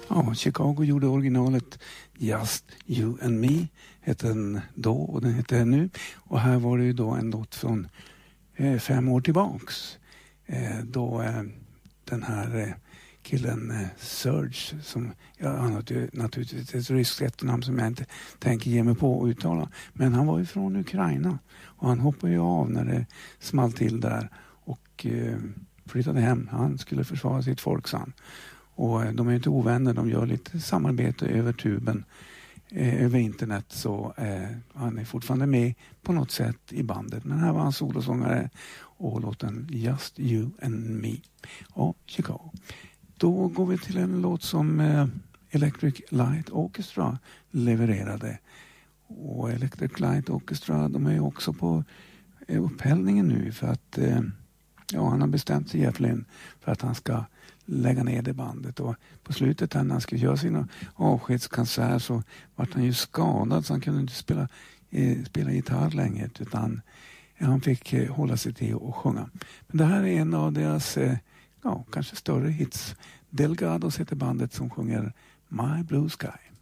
Ja, Chicago gjorde originalet Just You and Me, hette den då och den heter nu. Och här var det ju då en låt från 5 år tillbaks. Då den här killen Serge, som han har naturligtvis ett ryskt efternamn som jag inte tänker ge mig på att uttala. Men han var ju från Ukraina och han hoppade ju av när det small till där och flyttade hem. Han skulle försvara sitt folk, sann. Och de är inte ovänner, de gör lite samarbete över tuben, över internet, så han är fortfarande med på något sätt i bandet. Men här var han solosångare och låten Just You and Me av Chicago. Då går vi till en låt som Electric Light Orchestra levererade. Och Electric Light Orchestra, de är ju också på upphällningen nu för att han har bestämt sig, Jeff Lynne, för att han ska lägga ner det bandet. Och på slutet när han skulle göra sin avskedskonsert så var han ju skadad så han kunde inte spela gitarr längre, utan han fick hålla sig till och sjunga. Men det här är en av deras kanske större hits. Delgados heter bandet som sjunger My Blue Sky.